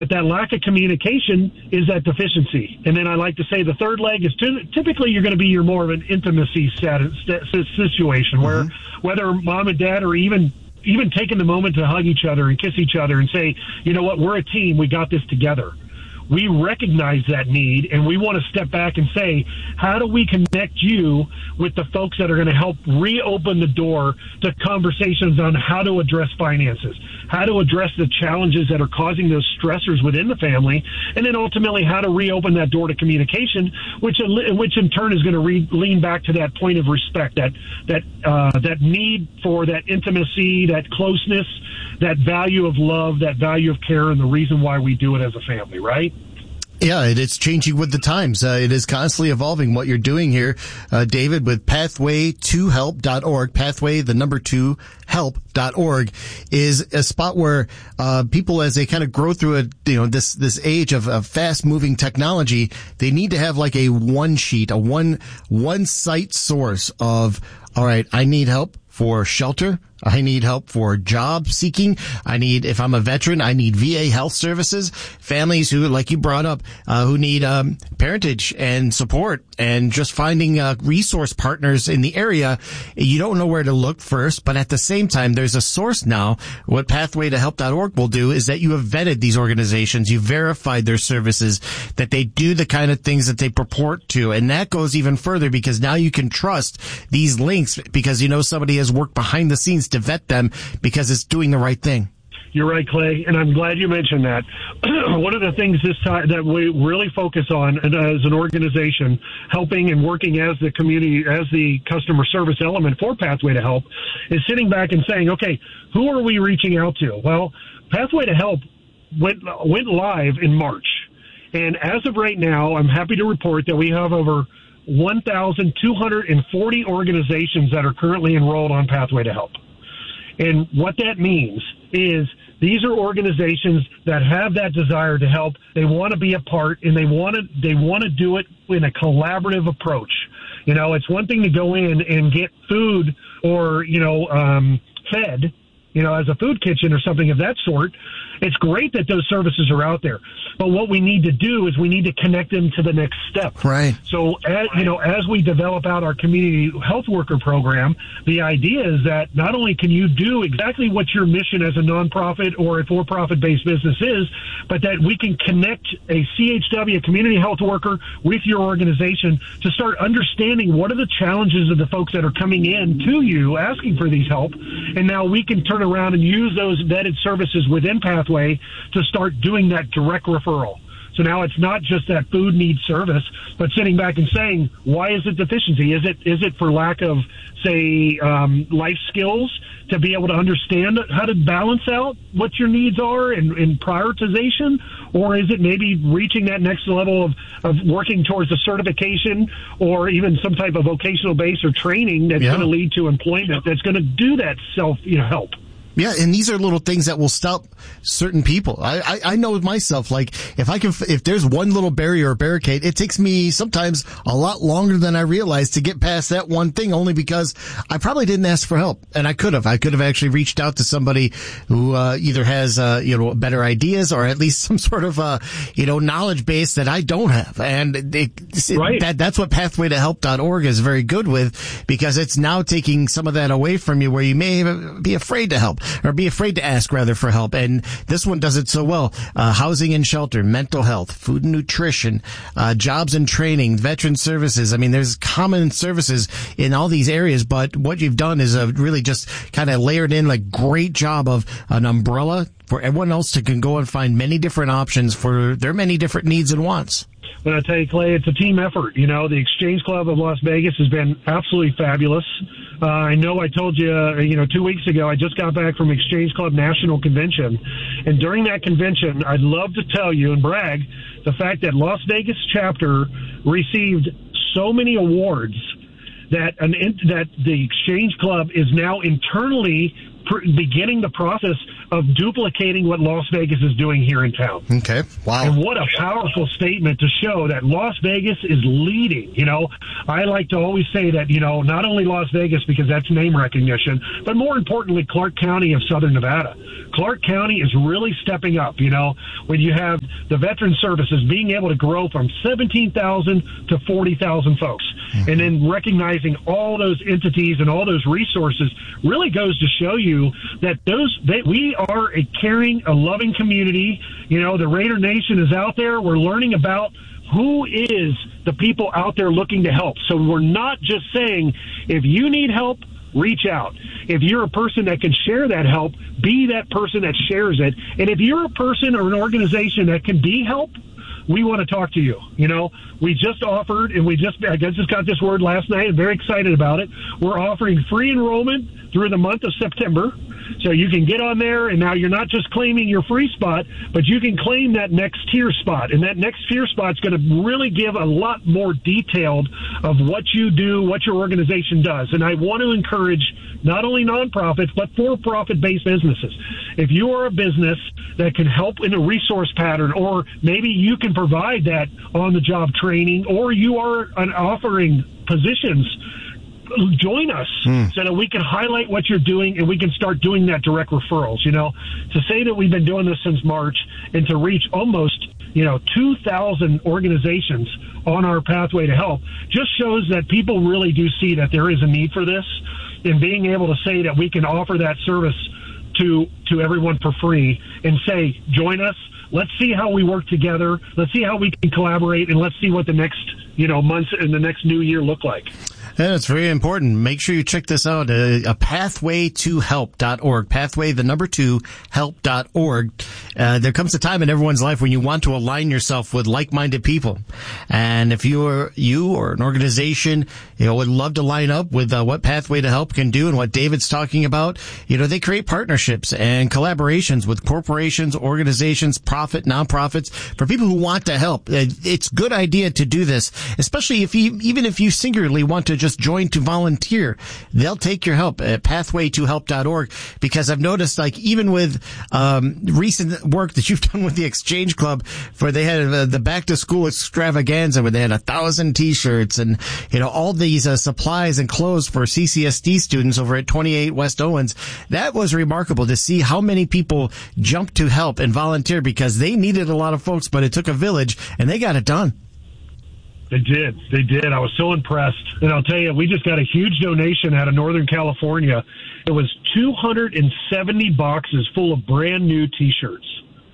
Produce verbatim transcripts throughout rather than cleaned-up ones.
But that lack of communication is that deficiency. And then I like to say the third leg is t- typically you're going to be your more of an intimacy status, st- situation mm-hmm. where whether mom and dad are even even taking the moment to hug each other and kiss each other and say, you know what, we're a team, we got this together. We recognize that need, and we want to step back and say, how do we connect you with the folks that are going to help reopen the door to conversations on how to address finances, how to address the challenges that are causing those stressors within the family, and then ultimately how to reopen that door to communication, which which in turn is going to re- lean back to that point of respect, that that uh, that need for that intimacy, that closeness, that value of love, that value of care, and the reason why we do it as a family, right? Yeah, it is changing with the times. Uh, it is constantly evolving what you're doing here, uh, David, with pathway to help dot org. Pathway, the number two, help dot org is a spot where uh people, as they kind of grow through a, you know, this this age of, of fast-moving technology, they need to have like a one sheet, a one one site source of, all right, I need help for shelter. I need help for job seeking. I need, if I'm a veteran, I need V A health services. Families who, like you brought up, uh, who need um, parentage and support, and just finding uh, resource partners in the area. You don't know where to look first, but at the same time, there's a source now. What pathway to help dot org will do is that you have vetted these organizations, you've verified their services, that they do the kind of things that they purport to, and that goes even further because now you can trust these links because you know somebody has worked behind the scenes to vet them because it's doing the right thing. You're right, Clay, and I'm glad you mentioned that. One of the things this time that we really focus on as an organization, helping and working as the community, as the customer service element for Pathway to Help, is sitting back and saying, okay, who are we reaching out to? Well, Pathway to Help went, went live in March. And as of right now, I'm happy to report that we have over one thousand two hundred forty organizations that are currently enrolled on Pathway to Help. And what that means is these are organizations that have that desire to help. They want to be a part, and they want to they want to do it in a collaborative approach. You know, it's one thing to go in and get food or, you know, um, fed, you know, as a food kitchen or something of that sort. It's great that those services are out there. But what we need to do is we need to connect them to the next step. Right. So, as, you know, as we develop out our community health worker program, the idea is that not only can you do exactly what your mission as a nonprofit or a for-profit based business is, but that we can connect a C H W, a community health worker, with your organization to start understanding what are the challenges of the folks that are coming in to you asking for these help. And now we can turn around and use those vetted services within Pathway to start doing that direct referral. So now it's not just that food needs service, but sitting back and saying, why is it deficiency? Is it is it for lack of, say, um, life skills to be able to understand how to balance out what your needs are and, and prioritization? Or is it maybe reaching that next level of, of working towards a certification or even some type of vocational base or training that's yeah. going to lead to employment that's going to do that self, you know, help? Yeah, and these are little things that will stop certain people. I, I, I know myself, like, if I can, if there's one little barrier or barricade, it takes me sometimes a lot longer than I realize to get past that one thing, only because I probably didn't ask for help. And I could have. I could have actually reached out to somebody who, uh, either has, uh, you know, better ideas or at least some sort of, uh, you know, knowledge base that I don't have. And it, it, right. that, that's what pathway to help dot org is very good with, because it's now taking some of that away from you where you may be afraid to help. Or be afraid to ask, rather, for help. And this one does it so well. Uh, housing and shelter, mental health, food and nutrition, uh, jobs and training, veteran services. I mean, there's common services in all these areas, but what you've done is uh, really just kind of layered in a great job of an umbrella for everyone else to can go and find many different options for their many different needs and wants. But I tell you, Clay, it's a team effort. You know, the Exchange Club of Las Vegas has been absolutely fabulous. Uh, I know I told you, uh, you know, two weeks ago, I just got back from Exchange Club National Convention. And during that convention, I'd love to tell you and brag the fact that Las Vegas chapter received so many awards that an that the Exchange Club is now internally pr- beginning the process of duplicating what Las Vegas is doing here in town. Okay. Wow. And what a powerful statement to show that Las Vegas is leading. You know, I like to always say that, you know, not only Las Vegas because that's name recognition, but more importantly, Clark County of Southern Nevada. Clark County is really stepping up, you know, when you have the veteran services being able to grow from seventeen thousand to forty thousand folks. Mm-hmm. And then recognizing all those entities and all those resources really goes to show you that those that we are a caring, a loving community. You know, the Raider Nation is out there. We're learning about who is the people out there looking to help. So we're not just saying, if you need help, reach out. If you're a person that can share that help, be that person that shares it. And if you're a person or an organization that can be help, we want to talk to you. You know, we just offered, and we just, I just got this word last night. I'm very excited about it. We're offering free enrollment through the month of September. So you can get on there, and now you're not just claiming your free spot, but you can claim that next tier spot. And that next tier spot is going to really give a lot more detailed of what you do, what your organization does. And I want to encourage not only nonprofits, but for-profit based businesses. If you are a business that can help in a resource pattern, or maybe you can provide that on-the-job training, or you are an offering positions, join us mm. so that we can highlight what you're doing and we can start doing that direct referrals. You know, to say that we've been doing this since March and to reach almost, you know, two thousand organizations on our pathway to help just shows that people really do see that there is a need for this, and being able to say that we can offer that service to to everyone for free and say, join us. Let's see how we work together. Let's see how we can collaborate, and let's see what the next, you know, months and the next new year look like. And it's very important. Make sure you check this out, uh, a pathway to help dot org. Pathway, the number two, help dot org. Uh, there comes a time in everyone's life when you want to align yourself with like-minded people. And if you're, you or an organization, you know, would love to line up with uh, what Pathway to Help can do and what David's talking about, you know, they create partnerships and collaborations with corporations, organizations, profit, nonprofits, for people who want to help. It's a good idea to do this, especially if you, even if you singularly want to just join to volunteer. They'll take your help at pathway to help dot org, because I've noticed, like, even with um recent work that you've done with the Exchange Club, where they had uh, the back to school extravaganza, where they had a thousand t-shirts and, you know, all these uh, supplies and clothes for C C S D students over at twenty-eight West Owens. That was remarkable to see how many people jumped to help and volunteer, because they needed a lot of folks, but it took a village and they got it done. They did. They did. I was so impressed. And I'll tell you, we just got a huge donation out of Northern California. It was two hundred seventy boxes full of brand new T-shirts.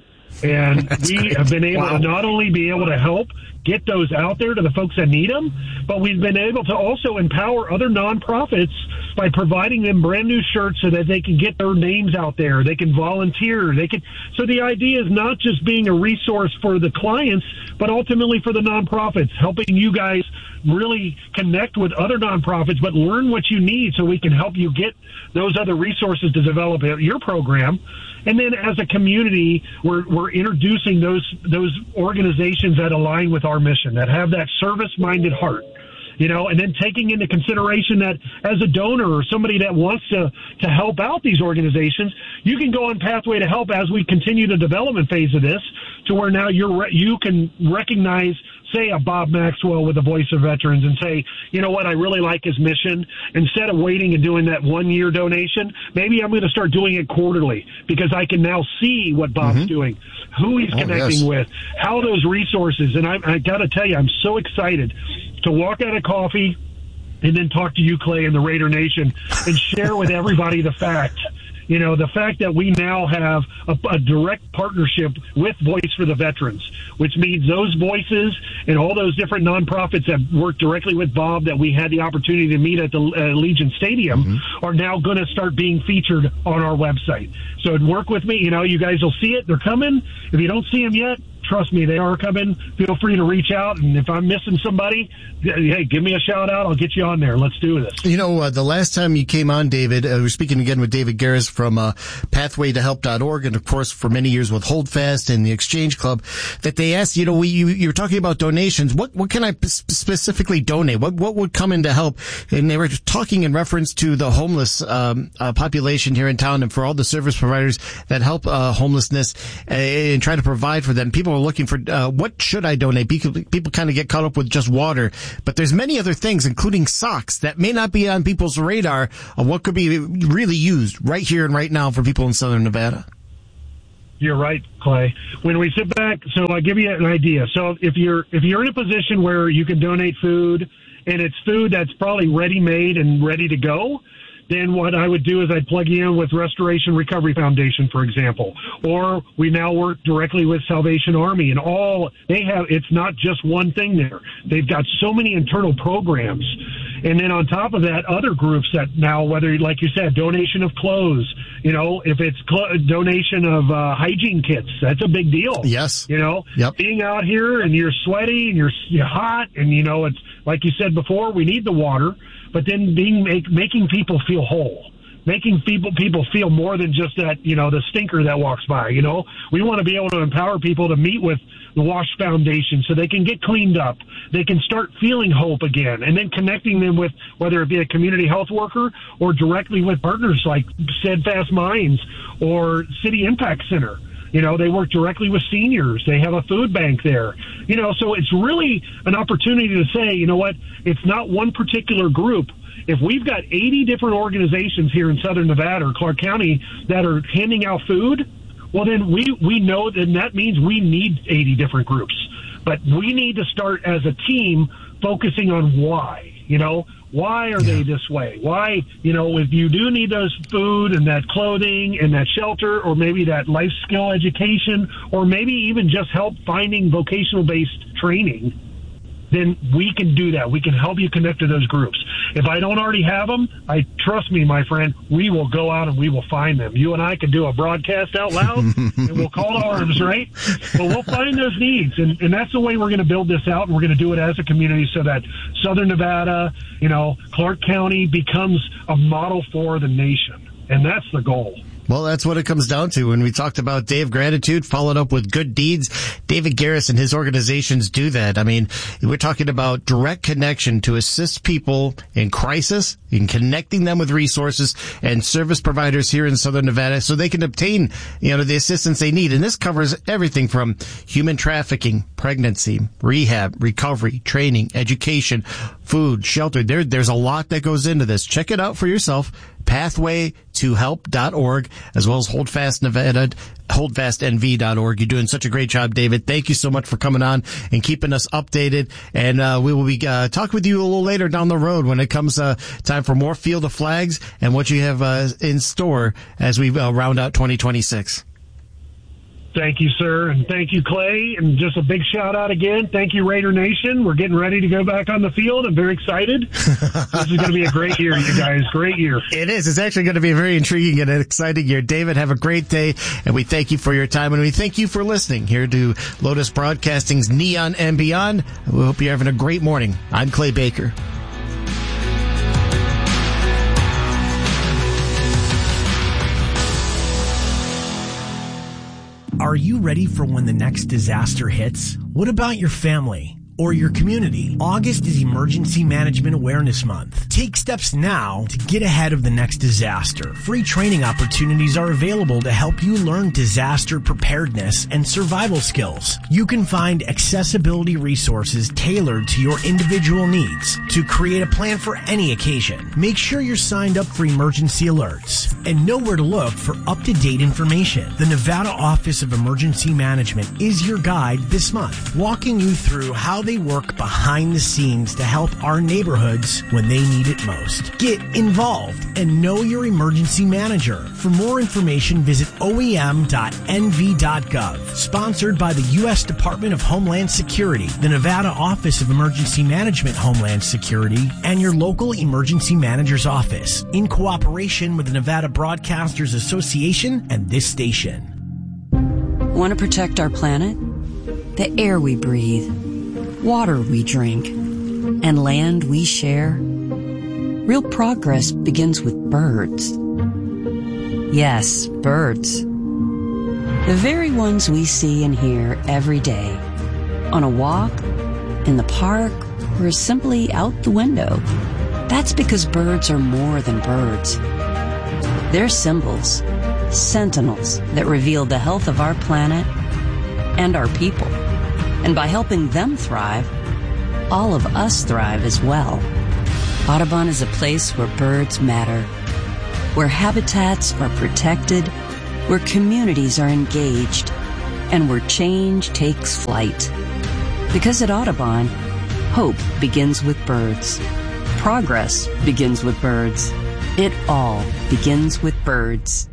And That's we great. have been able wow. to not only be able to help get those out there to the folks that need them, but we've been able to also empower other nonprofits by providing them brand new shirts so that they can get their names out there. They can volunteer. They can. So the idea is not just being a resource for the clients, but ultimately for the nonprofits, helping you guys really connect with other nonprofits, but learn what you need so we can help you get those other resources to develop your program. And then as a community, we're, we're introducing those, those organizations that align with our mission, that have that service-minded heart. You know, and then taking into consideration that as a donor or somebody that wants to, to help out these organizations, you can go on Pathway to Help as we continue the development phase of this, to where now you're, you can recognize, say, a Bob Maxwell with the Voice of Veterans, and say, you know what, I really like his mission. Instead of waiting and doing that one-year donation, maybe I'm going to start doing it quarterly, because I can now see what Bob's mm-hmm. doing, who he's oh, connecting yes. with, how those resources. And I, I got to tell you, I'm so excited to walk out of coffee and then talk to you, Clay, and the Raider Nation, and share with everybody the fact, you know, the fact that we now have a, a direct partnership with Voice for the Veterans, which means those voices and all those different nonprofits that work directly with Bob that we had the opportunity to meet at the uh, Legion Stadium mm-hmm. are now going to start being featured on our website. So work with me. You know, you guys will see it. They're coming. If you don't see them yet, trust me, they are coming. Feel free to reach out. And if I'm missing somebody, hey, give me a shout out. I'll get you on there. Let's do this. You know, uh, the last time you came on, David, uh, we're speaking again with David Garris from uh, pathway to help dot org, and of course for many years with Holdfast and the Exchange Club, that they asked, you know, we, you, you were talking about donations. What, what can I p- specifically donate? What, what would come in to help? And they were talking in reference to the homeless um, uh, population here in town and for all the service providers that help uh, homelessness uh, and try to provide for them. People are looking for, uh, what should I donate? People, people kind of get caught up with just water, but there's many other things, including socks, that may not be on people's radar of what could be really used right here and right now for people in Southern Nevada. You're right, Clay. When we sit back, so I'll give you an idea. So if you're if you're in a position where you can donate food, and it's food that's probably ready-made and ready to go, then what I would do is I'd plug you in with Restoration Recovery Foundation, for example. Or we now work directly with Salvation Army, and all they have, it's not just one thing there. They've got so many internal programs. And then on top of that, other groups that now, whether, like you said, donation of clothes, you know, if it's cl- donation of uh, hygiene kits, that's a big deal. Yes. You know, yep. Being out here and you're sweaty and you're, you're hot, and, you know, it's like you said before, we need the water, but then being make, making people feel whole. Making people people feel more than just that, you know, the stinker that walks by, you know. We want to be able to empower people to meet with the WASH Foundation so they can get cleaned up. They can start feeling hope again, and then connecting them with, whether it be a community health worker or directly with partners like Steadfast Minds or City Impact Center. You know, they work directly with seniors. They have a food bank there. You know, so it's really an opportunity to say, you know what, it's not one particular group. If we've got eighty different organizations here in Southern Nevada or Clark County that are handing out food, well, then we, we know that that means we need eighty different groups. But we need to start as a team focusing on why, you know, why are yeah. they this way? Why, you know, if you do need those food and that clothing and that shelter, or maybe that life skill education, or maybe even just help finding vocational-based training, then we can do that. We can help you connect to those groups. If I don't already have them, I trust me, my friend, we will go out and we will find them. You and I can do a broadcast out loud and we'll call to arms, right? But we'll find those needs. And, and that's the way we're going to build this out, and we're going to do it as a community so that Southern Nevada, you know, Clark County becomes a model for the nation. And that's the goal. Well, that's what it comes down to. When we talked about Day of Gratitude, followed up with good deeds, David Garris and his organizations do that. I mean, we're talking about direct connection to assist people in crisis, in connecting them with resources and service providers here in Southern Nevada so they can obtain, you know, the assistance they need. And this covers everything from human trafficking, pregnancy, rehab, recovery, training, education, food, shelter. There, there's a lot that goes into this. Check it out for yourself. pathway to help dot org, as well as Holdfast Nevada, holdfast n v dot org. You're doing such a great job, David. Thank you so much for coming on and keeping us updated. And uh, we will be uh, talking with you a little later down the road when it comes uh, time for more Field of Flags and what you have uh, in store as we uh, round out twenty twenty-six. Thank you, sir, and thank you, Clay, and just a big shout-out again. Thank you, Raider Nation. We're getting ready to go back on the field. I'm very excited. This is going to be a great year, you guys. Great year. It is. It's actually going to be a very intriguing and exciting year. David, have a great day, and we thank you for your time, and we thank you for listening here to Lotus Broadcasting's Neon and Beyond. We hope you're having a great morning. I'm Clay Baker. Are you ready for when the next disaster hits? What about your family or your community? August is Emergency Management Awareness Month. Take steps now to get ahead of the next disaster. Free training opportunities are available to help you learn disaster preparedness and survival skills. You can find accessibility resources tailored to your individual needs to create a plan for any occasion. Make sure you're signed up for emergency alerts and know where to look for up-to-date information. The Nevada Office of Emergency Management is your guide this month, walking you through how they work behind the scenes to help our neighborhoods when they need it most. Get involved and know your emergency manager. For more information, visit O E M dot N V dot gov. Sponsored by the U S Department of Homeland Security, the Nevada Office of Emergency Management Homeland Security, and your local emergency manager's office, in cooperation with the Nevada Broadcasters Association and this station. Want to protect our planet? the air we breathe, water we drink, and land we share. Real progress begins with birds. Yes, birds. The very ones we see and hear every day. On a walk, in the park, or simply out the window. That's because birds are more than birds. They're symbols, sentinels that reveal the health of our planet and our people. And by helping them thrive, all of us thrive as well. Audubon is a place where birds matter, where habitats are protected, where communities are engaged, and where change takes flight. Because at Audubon, hope begins with birds. Progress begins with birds. It all begins with birds.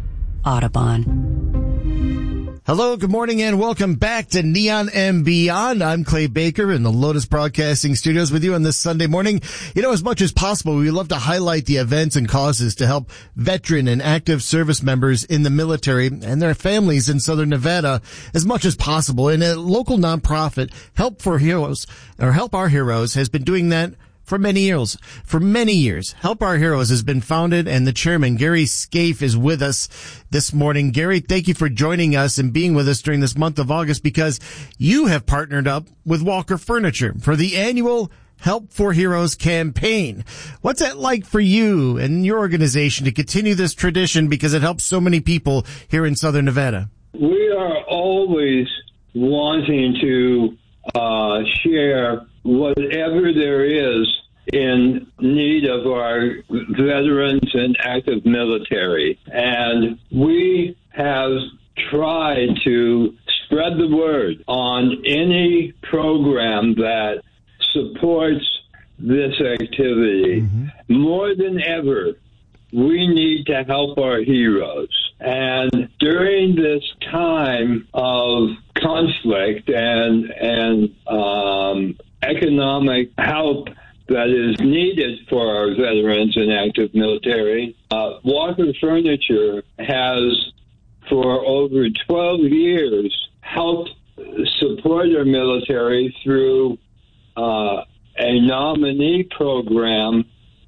Audubon. Hello, good morning, and welcome back to Neon and Beyond. I'm Clay Baker in the Lotus Broadcasting Studios with you on this Sunday morning. You know, as much as possible, we love to highlight the events and causes to help veteran and active service members in the military and their families in Southern Nevada as much as possible. And a local nonprofit, Help for Heroes, or Help Our Heroes, has been doing that for many years. For many years, Help Our Heroes has been founded, and the chairman, Gary Scaife, is with us this morning. Gary, thank you for joining us and being with us during this month of August, because you have partnered up with Walker Furniture for the annual Help for Heroes campaign. What's that like for you and your organization to continue this tradition, because it helps so many people here in Southern Nevada? We are always wanting to uh, share whatever there is in need of our veterans and active military. And we have tried to spread the word on any program that supports this activity. Mm-hmm. More than ever, we need to help our heroes. And during this time of conflict and, and um, economic help that is needed for our veterans and active military, uh, Walker Furniture has, for over twelve years, helped support our military through uh, a nominee program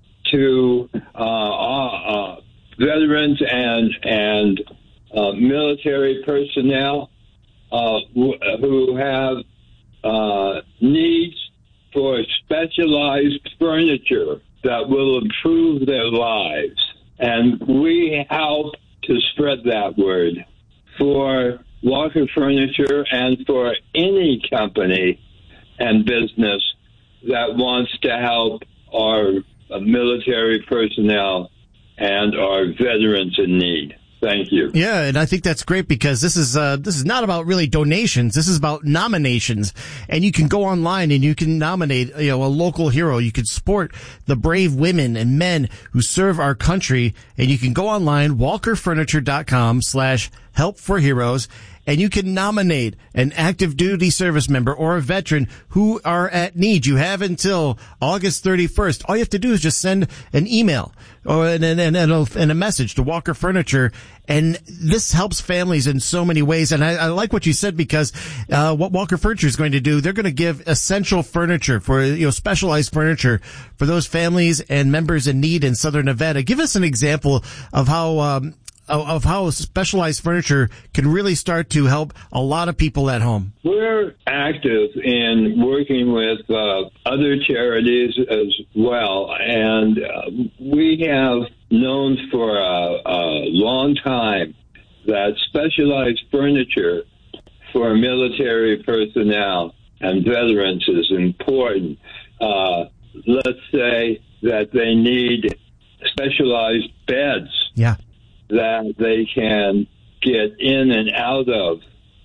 to uh, uh, veterans and and uh, military personnel uh, who, who have uh, needs for specialized furniture that will improve their lives. And we help to spread that word for Walker Furniture and for any company and business that wants to help our military personnel and our veterans in need. Thank you. Yeah, and I think that's great, because this is uh, this is not about really donations. This is about nominations, and you can go online and you can nominate, you know, a local hero. You can support the brave women and men who serve our country, and you can go online, walkerfurniture.com slash help for heroes. And you can nominate an active duty service member or a veteran who are at need. You have until August thirty-first. All you have to do is just send an email or and, and, and, a, and a message to Walker Furniture. And this helps families in so many ways. And I, I like what you said, because uh, what Walker Furniture is going to do, they're going to give essential furniture for, you know, specialized furniture for those families and members in need in Southern Nevada. Give us an example of how um, of how specialized furniture can really start to help a lot of people at home. We're active in working with uh, other charities as well, and uh, we have known for a, a long time that specialized furniture for military personnel and veterans is important. Uh, let's say that they need specialized beds. Yeah. That they can get in and out of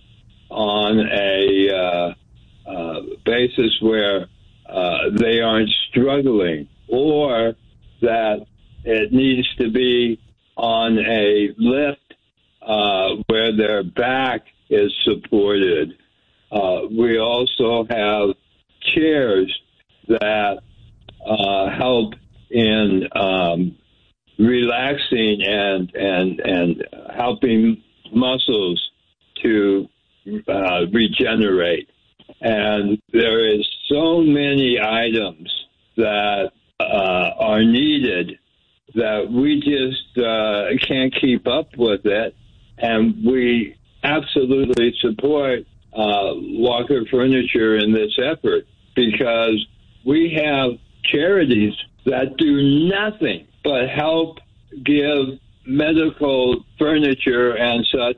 on a uh, uh, basis where uh, they aren't struggling, or that it needs to be on a lift uh, where their back is supported. Uh, we also have chairs that uh, help in um, relaxing and and and helping muscles to uh, regenerate. And there is so many items that uh, are needed that we just uh, can't keep up with it. And we absolutely support uh, Walker Furniture in this effort, because we have charities that do nothing but help give medical furniture and such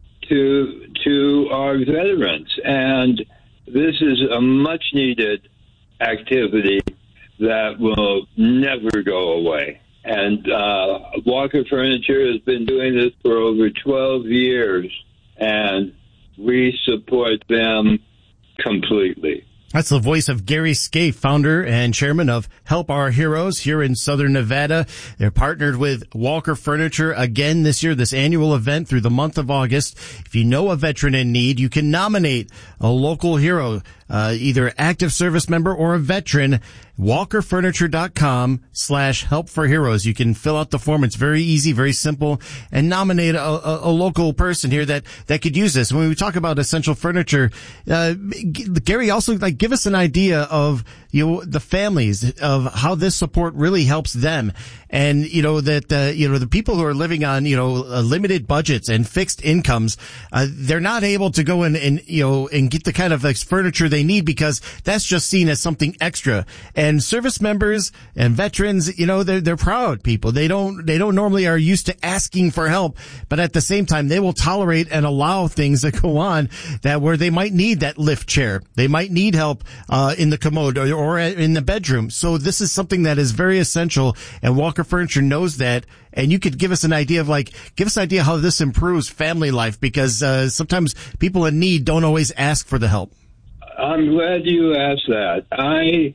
to to our veterans. And this is a much-needed activity that will never go away. And uh, Walker Furniture has been doing this for over twelve years, and we support them completely. That's the voice of Gary Scaife, founder and chairman of Help Our Heroes here in Southern Nevada. They're partnered with Walker Furniture again this year, this annual event through the month of August. If you know a veteran in need, you can nominate a local hero, uh, either active service member or a veteran. walkerfurniture.com slash help for heroes. You can fill out the form. It's very easy, very simple, and nominate a, a, a local person here that, that could use this. When we talk about essential furniture, uh, Gary, also like give us an idea of, you know, the families, of how this support really helps them. And, you know, that, uh, you know, the people who are living on, you know, uh, limited budgets and fixed incomes, uh, they're not able to go in and, you know, and get the kind of like, furniture they need, because that's just seen as something extra. And service members and veterans, you know, they're, they're proud people. They don't, they don't normally are used to asking for help, but at the same time, they will tolerate and allow things that go on that where they might need that lift chair. They might need help, uh, in the commode or, or in the bedroom. So this is something that is very essential, and Walker Furniture knows that. And you could give us an idea of like, give us an idea how this improves family life, because, uh, sometimes people in need don't always ask for the help. I'm glad you asked that. I,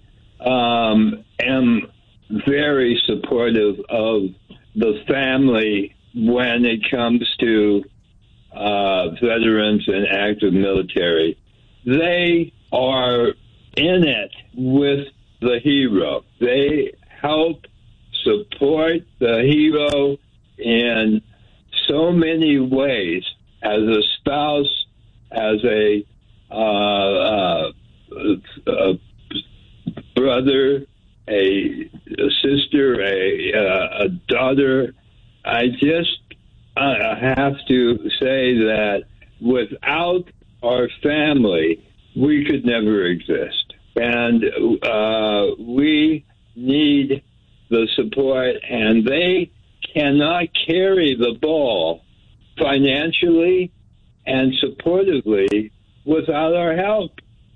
um, am very supportive of the family when it comes to, uh, veterans and active military. They are in it with the hero. They help support the hero in so many ways, as a spouse, as a, uh, uh, a brother, a, a sister, a, uh, a daughter. I just uh, have to say that without our family, we could never exist. And uh, we need the support, and they cannot carry the ball financially and supportively without our help.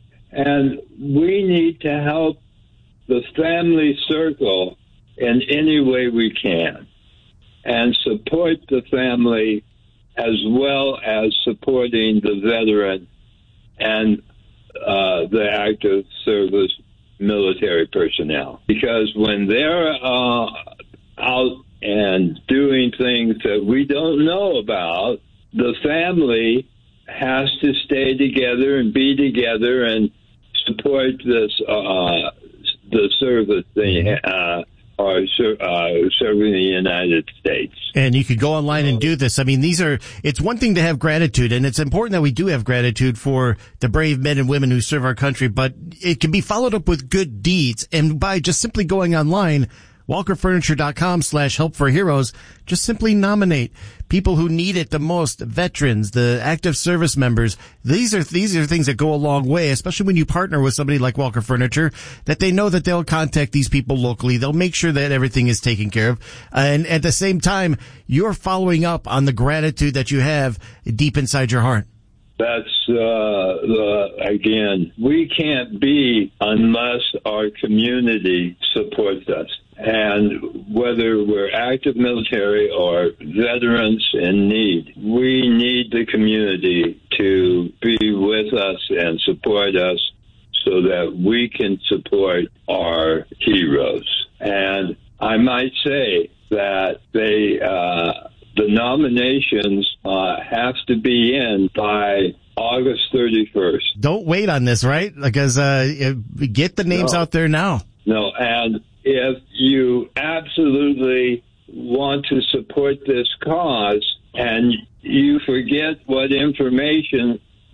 And we need to help the family circle in any way we can, and support the family as well as supporting the veteran and uh, the active service military personnel. Because when they're uh, out and doing things that we don't know about, the family has to stay together and be together and support this uh, the service they uh, are ser- uh, serving the United States. And you could go online and do this. I mean, these are, it's one thing to have gratitude, and it's important that we do have gratitude for the brave men and women who serve our country, but it can be followed up with good deeds. And by just simply going online, walkerfurniture.com slash help for heroes, just simply nominate people who need it the most, veterans, the active service members. These are, these are things that go a long way, especially when you partner with somebody like Walker Furniture, that they know that they'll contact these people locally. They'll make sure that everything is taken care of. And at the same time, you're following up on the gratitude that you have deep inside your heart. That's, uh, the, again, we can't be unless our community supports us. And whether we're active military or veterans in need, we need the community to be with us and support us so that we can support our heroes. And I might say that they, uh, the nominations uh, have to be in by August thirty-first. Don't wait on this, right? Because uh, get the names No. out there now. No, and if you absolutely want to support this cause and you forget what information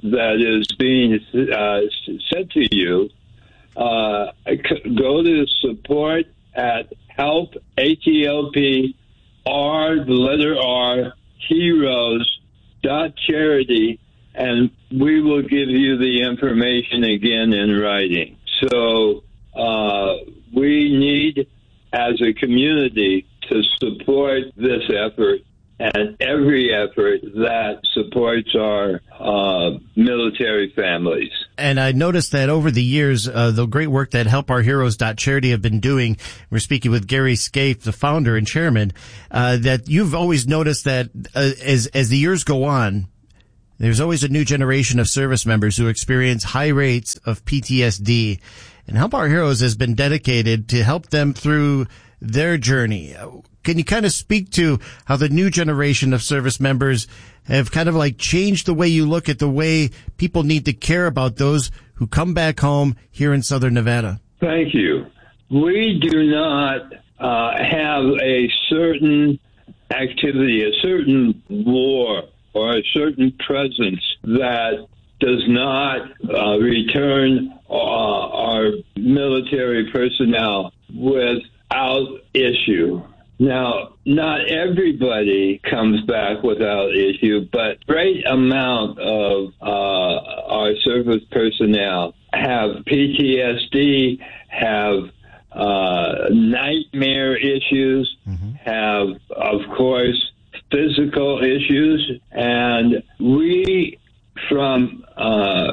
that is being uh, said to you, uh, go to support at help, H E L P, R, the letter R, heroes dot charity, and we will give you the information again in writing. So uh, we need, as a community, to support this effort and every effort that supports our uh, military families. And I noticed that over the years, uh, the great work that help our heroes dot charity have been doing, we're speaking with Gary Scaife, the founder and chairman, uh, that you've always noticed that uh, as, as the years go on, there's always a new generation of service members who experience high rates of P T S D. And Help Our Heroes has been dedicated to help them through their journey. Can you kind of speak to how the new generation of service members have kind of like changed the way you look at the way people need to care about those who come back home here in Southern Nevada? Thank you. We do not uh, have a certain activity, a certain war, or a certain presence that does not uh, return uh, our military personnel without issue. Now, not everybody comes back without issue, but great amount of uh, our service personnel have P T S D, have uh, nightmare issues, mm-hmm. have, of course, physical issues, and we, from uh,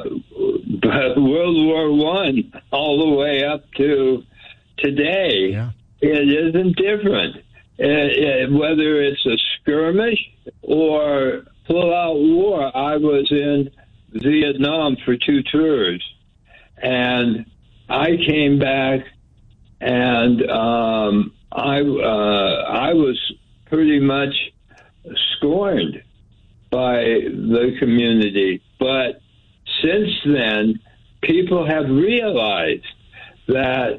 World War One all the way up to today, yeah. It isn't different. It, it, whether it's a skirmish or full-out war. I was in Vietnam for two tours, and I came back, and um, I uh, I was pretty much scorned by the community. But since then, people have realized that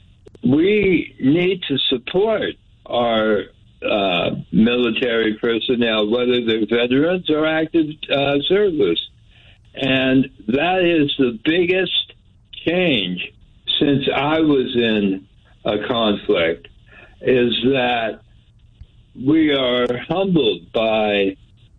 we need to support our uh, military personnel, whether they're veterans or active uh, service. And that is the biggest change since I was in a conflict, is that we are humbled by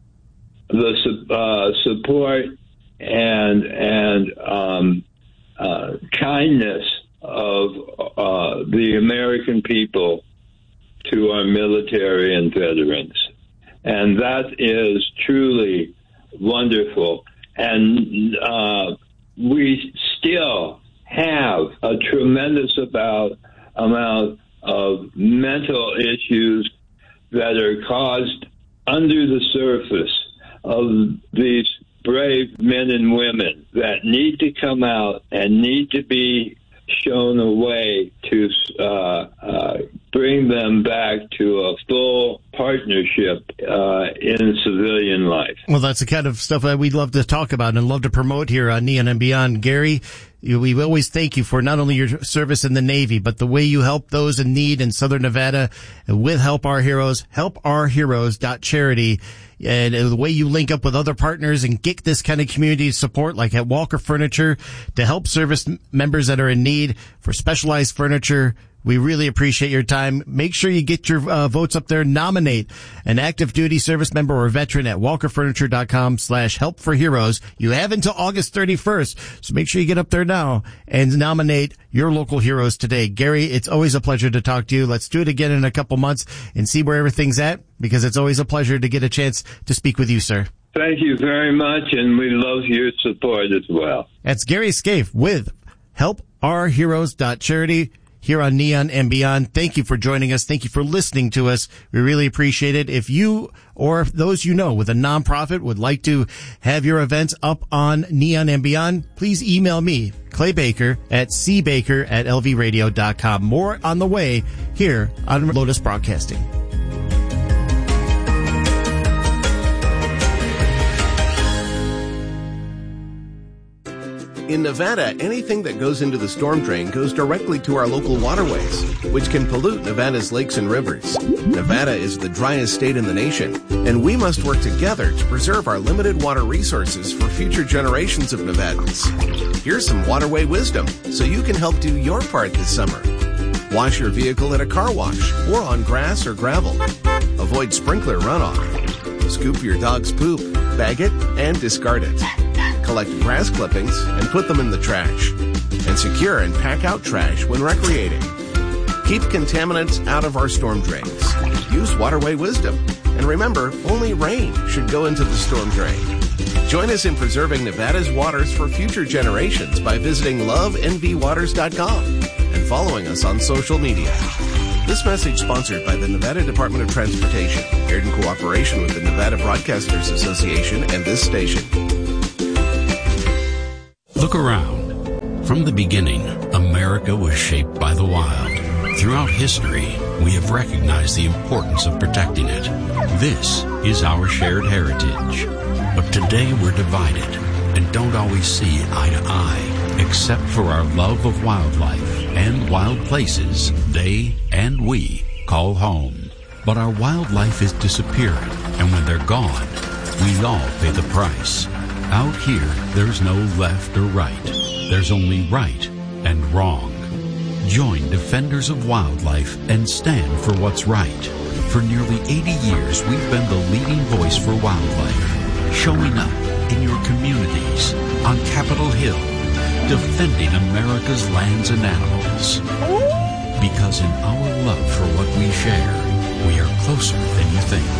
the uh, support and and um, uh, kindness of uh, the American people to our military and veterans. And that is truly wonderful. And uh, we still have a tremendous about, amount of mental issues that are caused under the surface of these brave men and women that need to come out and need to be shown a way to uh, uh, bring them back to a full partnership uh, in civilian life. Well, that's the kind of stuff that we'd love to talk about and love to promote here on Neon and Beyond. Gary, we always thank you for not only your service in the Navy, but the way you help those in need in Southern Nevada with Help Our Heroes, help our heroes dot charity. And the way you link up with other partners and get this kind of community support, like at Walker Furniture, to help service members that are in need for specialized furniture. We really appreciate your time. Make sure you get your uh, votes up there. Nominate an active duty service member or veteran at walker furniture dot com slash help for heroes. You have until August thirty-first, so make sure you get up there now and nominate your local heroes today. Gary, it's always a pleasure to talk to you. Let's do it again in a couple months and see where everything's at, because it's always a pleasure to get a chance to speak with you, sir. Thank you very much, and we love your support as well. That's Gary Scaife with help our heroes dot charity. Here on Neon and Beyond. Thank you for joining us. Thank you for listening to us. We really appreciate it. If you or those you know with a nonprofit would like to have your events up on Neon and Beyond, please email me, Clay Baker, at c baker at l v radio dot com. More on the way here on Lotus Broadcasting. In Nevada, anything that goes into the storm drain goes directly to our local waterways, which can pollute Nevada's lakes and rivers. Nevada is the driest state in the nation, and we must work together to preserve our limited water resources for future generations of Nevadans. Here's some waterway wisdom so you can help do your part this summer. Wash your vehicle at a car wash or on grass or gravel. Avoid sprinkler runoff. Scoop your dog's poop, bag it, and discard it. Collect grass clippings and put them in the trash. And secure and pack out trash when recreating. Keep contaminants out of our storm drains. Use waterway wisdom. And remember, only rain should go into the storm drain. Join us in preserving Nevada's waters for future generations by visiting love n v waters dot com and following us on social media. This message sponsored by the Nevada Department of Transportation, aired in cooperation with the Nevada Broadcasters Association and this station. Look around. From the beginning, America was shaped by the wild. Throughout history, we have recognized the importance of protecting it. This is our shared heritage. But today we're divided and don't always see eye to eye, except for our love of wildlife and wild places they and we call home. But our wildlife is disappearing, and when they're gone, we all pay the price. Out here, there's no left or right. There's only right and wrong. Join Defenders of Wildlife and stand for what's right. For nearly eighty years, we've been the leading voice for wildlife, showing up in your communities, on Capitol Hill, defending America's lands and animals. Because in our love for what we share, we are closer than you think.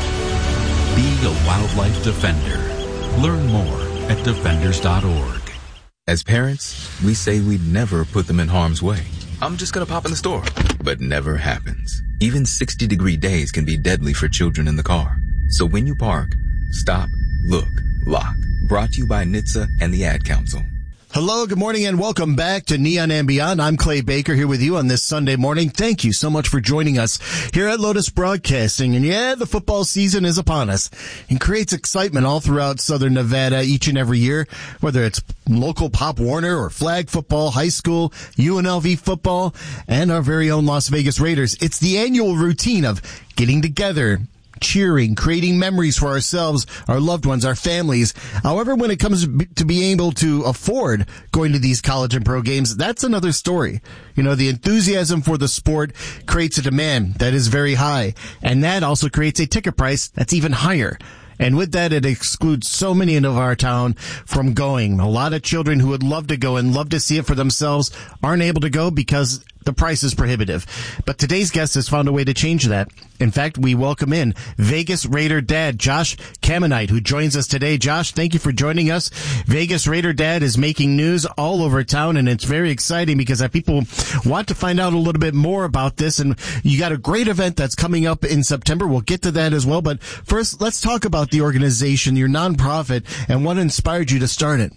Be a wildlife defender. Learn more at defenders dot org. As parents, we say we'd never put them in harm's way. I'm just gonna pop in the store. But never happens. Even sixty degree days can be deadly for children in the car. So when you park, stop, look, lock. Brought to you by N H T S A and the Ad Council. Hello, good morning, and welcome back to Neon and Beyond. I'm Clay Baker here with you on this Sunday morning. Thank you so much for joining us here at Lotus Broadcasting. And yeah, the football season is upon us and creates excitement all throughout Southern Nevada each and every year, whether it's local Pop Warner or flag football, high school, U N L V football, and our very own Las Vegas Raiders. It's the annual routine of getting together, cheering, creating memories for ourselves, our loved ones, our families. However, when it comes to being able to afford going to these college and pro games, that's another story. You know, the enthusiasm for the sport creates a demand that is very high, and that also creates a ticket price that's even higher. And with that, it excludes so many of our town from going. A lot of children who would love to go and love to see it for themselves aren't able to go because the price is prohibitive. But today's guest has found a way to change that. In fact, we welcome in Vegas Raider dad, Josh Kamenite, who joins us today. Josh, thank you for joining us. Vegas Raider dad is making news all over town, and it's very exciting because people want to find out a little bit more about this. And you got a great event that's coming up in September. We'll get to that as well. But first, let's talk about the organization, your nonprofit, and what inspired you to start it.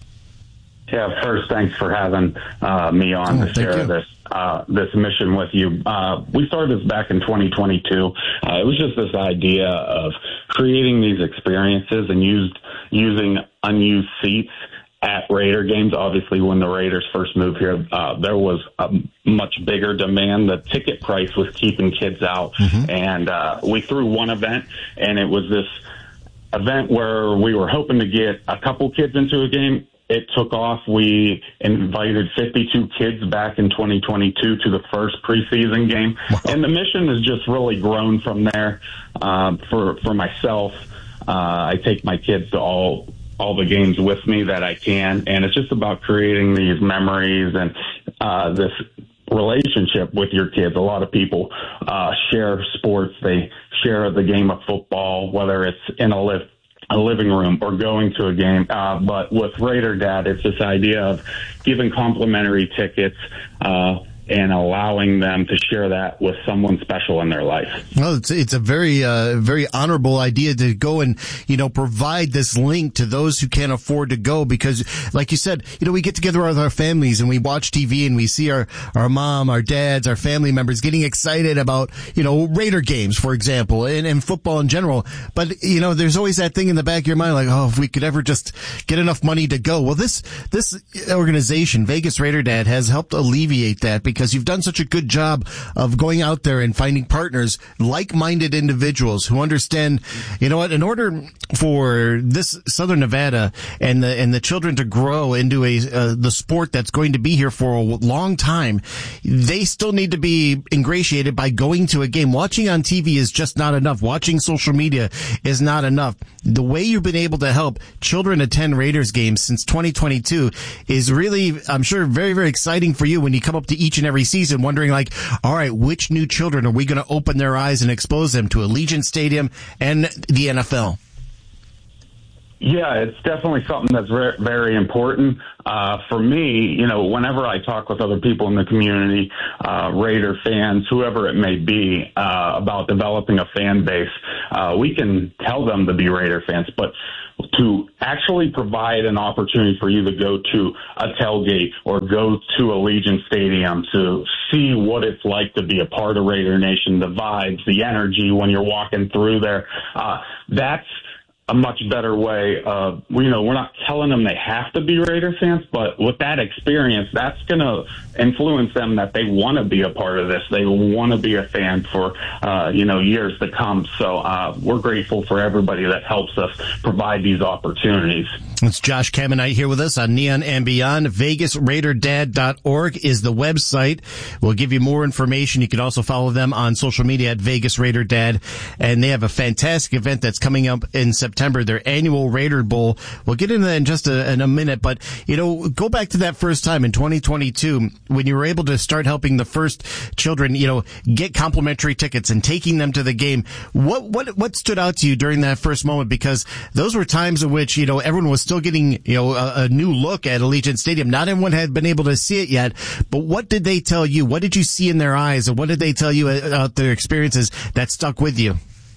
Yeah, first, thanks for having uh, me on oh, to share you. this uh, this mission with you. Uh, we started this back in twenty twenty-two. Uh, it was just this idea of creating these experiences and used using unused seats at Raider games. Obviously, when the Raiders first moved here, uh, there was a much bigger demand. The ticket price was keeping kids out. Mm-hmm. And uh, we threw one event, and it was this event where we were hoping to get a couple kids into a game. It took off. We invited fifty-two kids back in twenty twenty-two to the first preseason game. Wow. And the mission has just really grown from there. Uh, for, for myself, uh, I take my kids to all all the games with me that I can, and it's just about creating these memories and uh, this relationship with your kids. A lot of people uh, share sports. They share the game of football, whether it's in a lift. a living room or going to a game. Uh, but with Raider Dad, it's this idea of giving complimentary tickets, uh, and allowing them to share that with someone special in their life. Well, it's, it's a very, uh, very honorable idea to go and, you know, provide this link to those who can't afford to go, because like you said, you know, we get together with our families and we watch T V and we see our, our mom, our dads, our family members getting excited about, you know, Raider games, for example, and, and football in general. But, you know, there's always that thing in the back of your mind, like, oh, if we could ever just get enough money to go. Well, this, this organization, Vegas Raider Dad, has helped alleviate that, because you've done such a good job of going out there and finding partners, like-minded individuals who understand, you know what, in order for this Southern Nevada and the, and the children to grow into a, uh, the sport that's going to be here for a long time, they still need to be ingratiated by going to a game. Watching on T V is just not enough. Watching social media is not enough. The way you've been able to help children attend Raiders games since twenty twenty-two is really, I'm sure, very, very exciting for you when you come up to each and every season wondering, like, all right, which new children are we going to open their eyes and expose them to Allegiant Stadium and the N F L? Yeah, it's definitely something that's very, very important. Uh, for me, you know, whenever I talk with other people in the community, uh, Raider fans, whoever it may be, uh, about developing a fan base, uh, we can tell them to be Raider fans, but to actually provide an opportunity for you to go to a tailgate or go to Allegiant Stadium to see what it's like to be a part of Raider Nation, the vibes, the energy when you're walking through there, uh, that's a much better way of, you know, we're not telling them they have to be Raider fans, but with that experience, that's going to influence them that they want to be a part of this. They want to be a fan for, uh, you know, years to come. So uh, we're grateful for everybody that helps us provide these opportunities. It's Josh Kamenite here with us on Neon and Beyond. Vegas Raider Dad dot org is the website. We'll give you more information. You can also follow them on social media at Vegas Raider Dad. And they have a fantastic event that's coming up in September, their annual Raider Bowl. We'll get into that in just a, in a minute. But, you know, go back to that first time in twenty twenty-two when you were able to start helping the first children, you know, get complimentary tickets and taking them to the game. What, what, what stood out to you during that first moment? Because those were times in which, you know, everyone was still getting, you know, a, a new look at Allegiant Stadium. Not everyone had been able to see it yet, but what did they tell you? What did you see in their eyes, and what did they tell you about their experiences that stuck with you?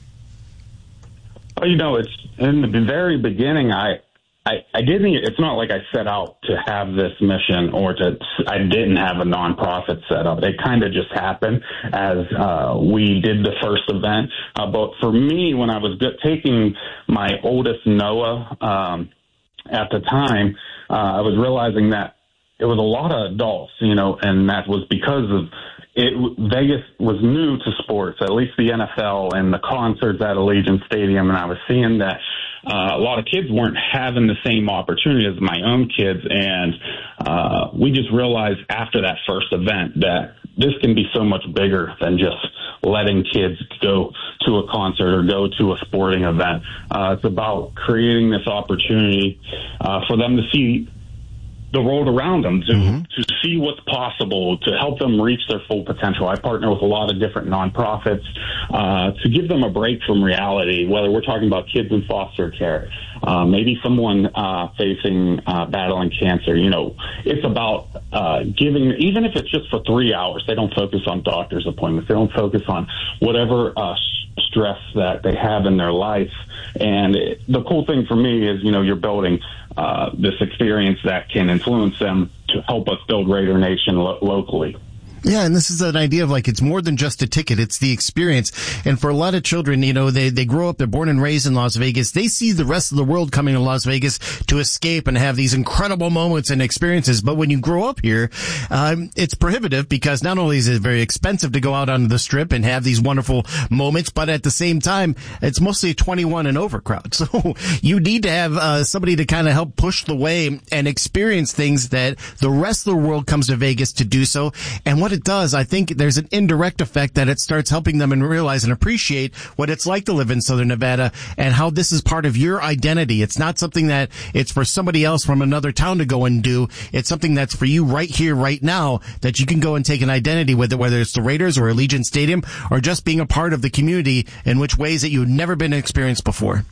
Well, you know, it's in the very beginning, I, I, I didn't, it's not like I set out to have this mission or to, I didn't have a nonprofit set up. It kind of just happened as uh, we did the first event. Uh, but for me, when I was taking my oldest Noah, um, at the time, uh, I was realizing that it was a lot of adults, you know, and that was because of it. Vegas was new to sports, at least the N F L and the concerts at Allegiant Stadium. And I was seeing that uh, a lot of kids weren't having the same opportunity as my own kids. And uh, we just realized after that first event that this can be so much bigger than just letting kids go to a concert or go to a sporting event. Uh, it's about creating this opportunity uh, for them to see the world around them, to, mm-hmm. to see what's possible, to help them reach their full potential. I partner with a lot of different nonprofits uh, to give them a break from reality, whether we're talking about kids in foster care, uh, maybe someone uh, facing uh, battling cancer. You know, it's about uh, giving, even if it's just for three hours, they don't focus on doctor's appointments. They don't focus on whatever uh, stress that they have in their life. And it, the cool thing for me is, you know, you're building uh, this experience that can influence them to help us build Raider Nation lo- locally. Yeah, and this is an idea of like, it's more than just a ticket. It's the experience. And for a lot of children, you know, they, they grow up, they're born and raised in Las Vegas. They see the rest of the world coming to Las Vegas to escape and have these incredible moments and experiences. But when you grow up here, um, it's prohibitive because not only is it very expensive to go out on the strip and have these wonderful moments, but at the same time, it's mostly a twenty-one and over crowd. So you need to have uh, somebody to kind of help push the way and experience things that the rest of the world comes to Vegas to do so. And what it does, I think there's an indirect effect that it starts helping them and realize and appreciate what it's like to live in Southern Nevada and how this is part of your identity. It's not something that it's for somebody else from another town to go and do. It's something that's for you right here, right now, that you can go and take an identity with it, whether it's the Raiders or Allegiant Stadium or just being a part of the community in which ways that you've never been experienced before.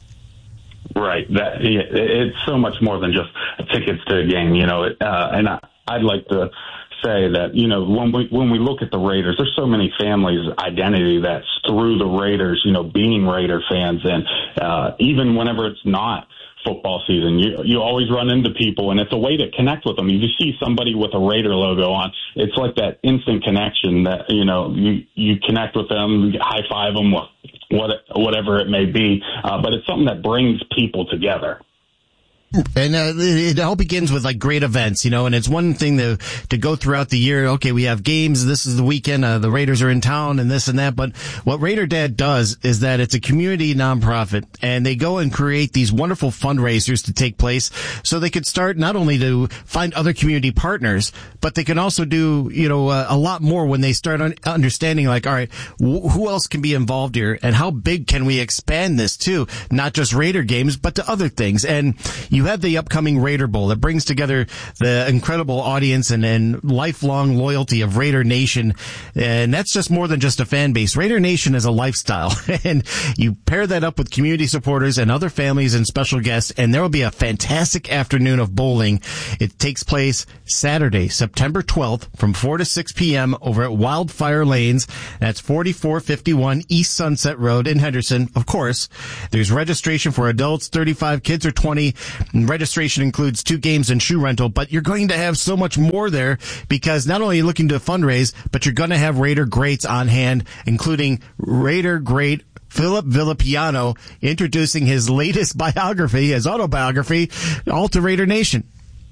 Right. That it's so much more than just tickets to a game, you know, uh, and I, I'd like to say that, you know, when we when we look at the Raiders, there's so many families' identity that's through the Raiders, you know, being Raider fans. And uh, even whenever it's not football season, you you always run into people, and it's a way to connect with them. You just see somebody with a Raider logo on, it's like that instant connection that, you know, you, you connect with them, you high five them, what, whatever it may be. Uh, but it's something that brings people together. And uh, it all begins with like great events, you know, and it's one thing to to go throughout the year. Okay, we have games. This is the weekend. Uh, the Raiders are in town and this and that. But what Raider Dad does is that it's a community nonprofit, and they go and create these wonderful fundraisers to take place so they could start not only to find other community partners, but they can also do, you know, uh, a lot more when they start un- understanding like, all right, wh- who else can be involved here and how big can we expand this to? Not just Raider games, but to other things. And you You have the upcoming Raider Bowl that brings together the incredible audience and, and lifelong loyalty of Raider Nation. And that's just more than just a fan base. Raider Nation is a lifestyle. And you pair that up with community supporters and other families and special guests, and there will be a fantastic afternoon of bowling. It takes place Saturday, September twelfth from four to six p.m. over at Wildfire Lanes. That's forty-four fifty-one East Sunset Road in Henderson. Of course, there's registration for adults, thirty-five kids or twenty. And registration includes two games and shoe rental, but you're going to have so much more there because not only are you looking to fundraise, but you're going to have Raider greats on hand, including Raider great Philip Villapiano introducing his latest biography, his autobiography, all to Raider Nation.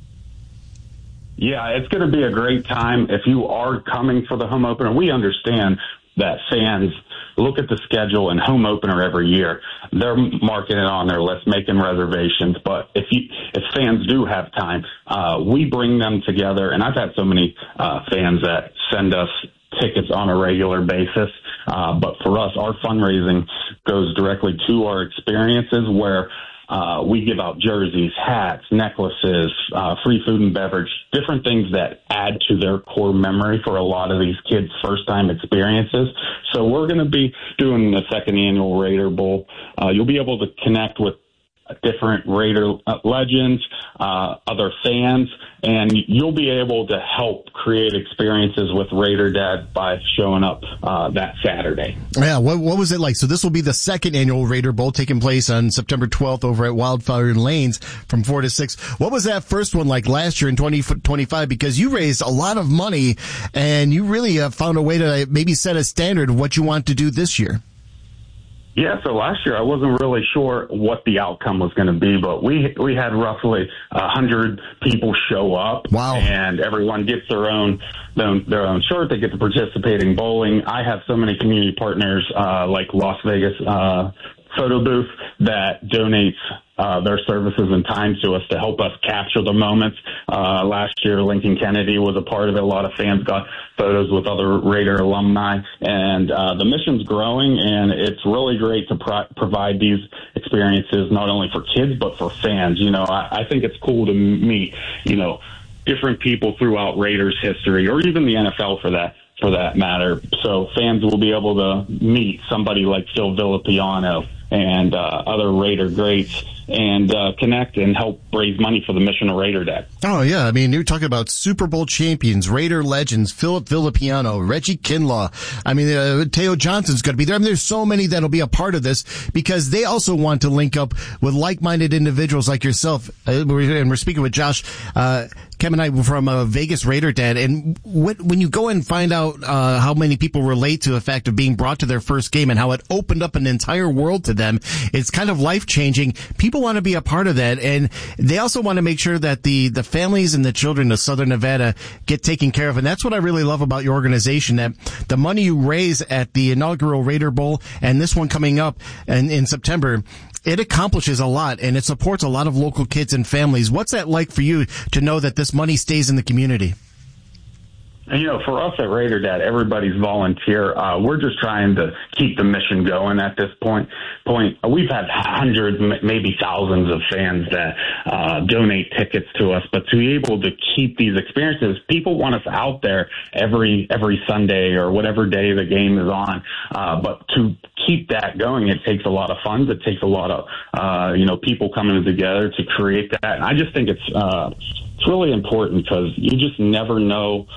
Yeah, it's going to be a great time. If you are coming for the home opener, we understand that fans look at the schedule and home opener every year. They're marking it on their list, making reservations. But if you, if fans do have time, uh, we bring them together. And I've had so many uh, fans that send us tickets on a regular basis. Uh, but for us, our fundraising goes directly to our experiences where Uh, we give out jerseys, hats, necklaces, uh, free food and beverage, different things that add to their core memory for a lot of these kids' first-time experiences. So we're going to be doing the second annual Raider Bowl. Uh, you'll be able to connect with different Raider legends, uh, other fans, and you'll be able to help create experiences with Raider Dad by showing up uh, that Saturday. Yeah, what, what was it like? So this will be the second annual Raider Bowl taking place on September twelfth over at Wildfire Lanes from four to six. What was that first one like last year in twenty twenty-five? Because you raised a lot of money, and you really uh, found a way to maybe set a standard of what you want to do this year. Yeah, so last year I wasn't really sure what the outcome was going to be, but we we had roughly a hundred people show up. Wow! And everyone gets their own their own, their own shirt. They get to participate in bowling. I have so many community partners uh, like Las Vegas uh, Photo Booth that donates uh, their services and time to us to help us capture the moments. Uh, last year, Lincoln Kennedy was a part of it. A lot of fans got photos with other Raider alumni, and uh, the mission's growing, and it's really great to pro- provide these experiences not only for kids but for fans. You know, I, I think it's cool to meet, you know, different people throughout Raiders history, or even the N F L for that for that matter. So fans will be able to meet somebody like Phil Villapiano and uh, other Raider greats and uh, connect and help raise money for the mission of Raider Dad. Oh, yeah. I mean, you're talking about Super Bowl champions, Raider legends, Philip Villapiano, Reggie Kinlaw. I mean, uh, Teo Johnson's going to be there. I mean, there's so many that'll be a part of this because they also want to link up with like-minded individuals like yourself. Uh, we're, and we're speaking with Josh uh, Kevin and I from uh, Vegas Raider Dad. And what, when you go and find out uh, how many people relate to the fact of being brought to their first game and how it opened up an entire world to them, it's kind of life-changing. People want to be a part of that, and they also want to make sure that the, the families and the children of Southern Nevada get taken care of. And that's what I really love about your organization, that the money you raise at the inaugural Raider Bowl and this one coming up in, in September, it accomplishes a lot, and it supports a lot of local kids and families. What's that like for you to know that this money stays in the community? And, you know, for us at Raider Dad, everybody's volunteer. Uh, we're just trying to keep the mission going at this point. Point. We've had hundreds, maybe thousands of fans that uh, donate tickets to us, but to be able to keep these experiences, people want us out there every every Sunday or whatever day the game is on. Uh, but to keep that going, it takes a lot of funds. It takes a lot of, uh, you know, people coming together to create that. And I just think it's uh, it's really important because you just never know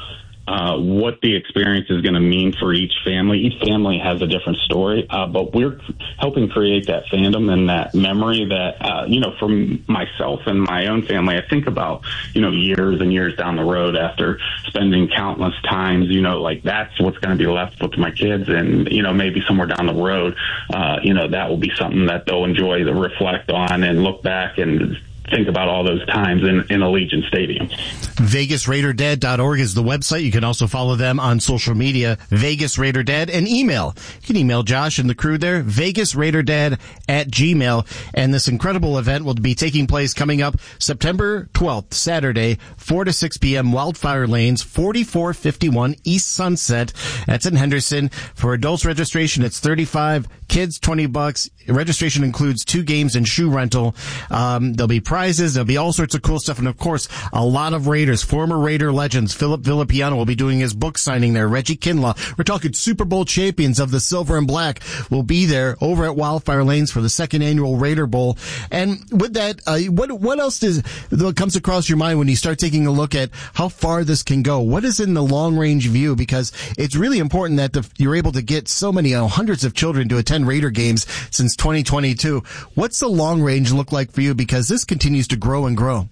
uh, what the experience is going to mean for each family. Each family has a different story, uh, but we're helping create that fandom and that memory that, uh, you know, for myself and my own family, I think about, you know, years and years down the road after spending countless times, you know, like that's what's going to be left with my kids. And, you know, maybe somewhere down the road, uh, you know, that will be something that they'll enjoy to reflect on and look back and think about all those times in, in Allegiant Stadium. Vegas Raider Dad dot org is the website. You can also follow them on social media, Vegas Raider Dad, and email. You can email Josh and the crew there, Vegas Raider Dad at Gmail. And this incredible event will be taking place coming up September twelfth, Saturday, four to six p.m., Wildfire Lanes, forty-four fifty-one East Sunset. That's in Henderson. For adults registration, it's thirty-five, kids twenty bucks. Registration includes two games and shoe rental. Um, there'll be prizes. There'll be all sorts of cool stuff. And of course, a lot of Raiders, former Raider legends. Philip Villapiano will be doing his book signing there. Reggie Kinlaw. We're talking Super Bowl champions of the silver and black will be there over at Wildfire Lanes for the second annual Raider Bowl. And with that, uh, what, what else does, what comes across your mind when you start taking a look at how far this can go? What is in the long range view? Because it's really important that the, you're able to get so many, you know, hundreds of children to attend Raider games since twenty twenty-two. What's the long range look like for you? Because this continues to grow and grow.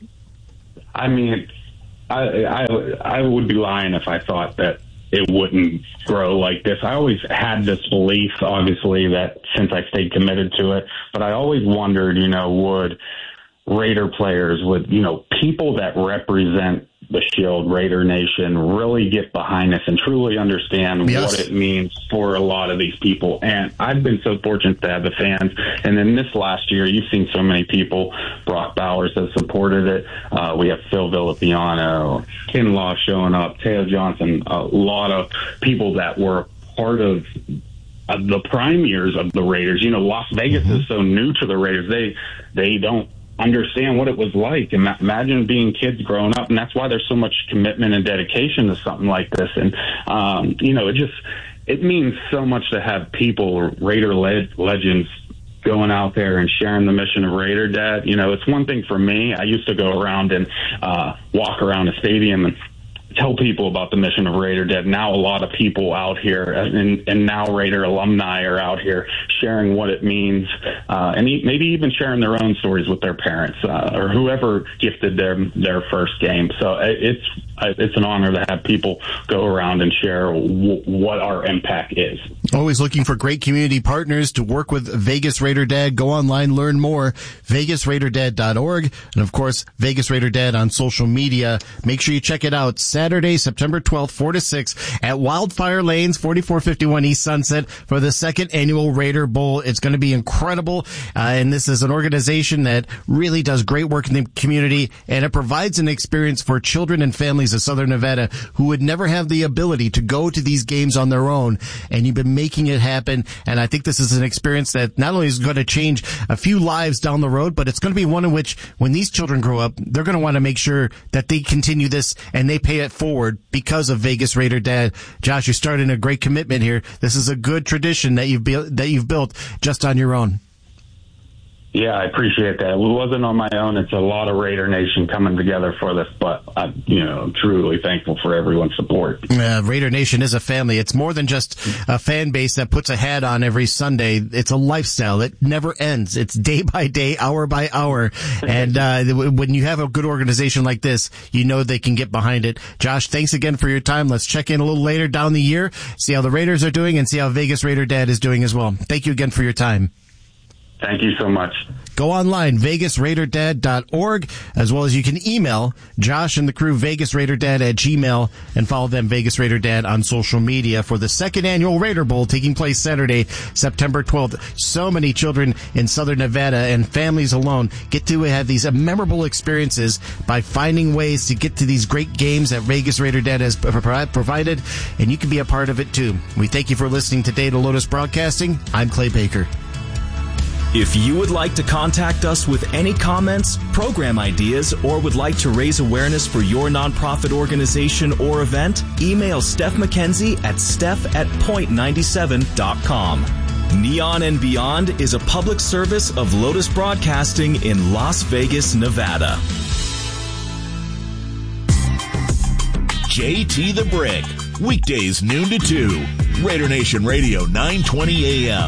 I mean, I, I, I would be lying if I thought that it wouldn't grow like this. I always had this belief, obviously, that since I stayed committed to it, but I always wondered, you know, would Raider players, would, you know, people that represent the Shield, Raider Nation, really get behind this and truly understand yes. what it means for a lot of these people. And I've been so fortunate to have the fans. And then this last year, you've seen so many people. Brock Bowers has supported it. Uh, we have Phil Villapiano, Kinlaw showing up, Teo Johnson, a lot of people that were part of uh, the prime years of the Raiders. You know, Las Vegas mm-hmm. is so new to the Raiders. They, they don't understand what it was like. And imagine being kids growing up, and that's why there's so much commitment and dedication to something like this. And um, you know, it just it means so much to have people, Raider le- legends, going out there and sharing the mission of Raider Dad. You know, it's one thing for me. I used to go around and uh, walk around a stadium and tell people about the mission of Raider Dad. Now a lot of people out here, and, and now Raider alumni are out here sharing what it means, uh, and e- maybe even sharing their own stories with their parents uh, or whoever gifted them their first game. So it's it's an honor to have people go around and share w- what our impact is. Always looking for great community partners to work with Vegas Raider Dad. Go online, learn more, Vegas Raider Dad dot org, and of course, Vegas Raider Dad on social media. Make sure you check it out Saturday, September twelfth, four to six at Wildfire Lanes, forty-four fifty-one East Sunset for the second annual Raider Bowl. It's going to be incredible, uh, and this is an organization that really does great work in the community, and it provides an experience for children and families of Southern Nevada who would never have the ability to go to these games on their own, and you've been making it happen. And I think this is an experience that not only is going to change a few lives down the road, but it's going to be one in which when these children grow up, they're going to want to make sure that they continue this and they pay it forward because of Vegas Raider Dad. Josh, you're starting a great commitment here. This is a good tradition that you've built, that you've built just on your own. Yeah, I appreciate that. It wasn't on my own. It's a lot of Raider Nation coming together for this, but I'm, you know, truly thankful for everyone's support. Uh, Raider Nation is a family. It's more than just a fan base that puts a hat on every Sunday. It's a lifestyle. It never ends. It's day by day, hour by hour. And uh, when you have a good organization like this, you know they can get behind it. Josh, thanks again for your time. Let's check in a little later down the year, see how the Raiders are doing, and see how Vegas Raider Dad is doing as well. Thank you again for your time. Thank you so much. Go online, Vegas Raider Dad dot org, as well as you can email Josh and the crew, Vegas Raider Dad at Gmail, and follow them, Vegas Raider Dad, on social media for the second annual Raider Bowl taking place Saturday, September twelfth. So many children in Southern Nevada and families alone get to have these memorable experiences by finding ways to get to these great games that Vegas Raider Dad has provided, and you can be a part of it too. We thank you for listening today to Lotus Broadcasting. I'm Clay Baker. If you would like to contact us with any comments, program ideas, or would like to raise awareness for your nonprofit organization or event, email Steph McKenzie at steph at point ninety-seven dot com. Neon and Beyond is a public service of Lotus Broadcasting in Las Vegas, Nevada. J T the Brick. Weekdays noon to two. Raider Nation Radio nine twenty A M.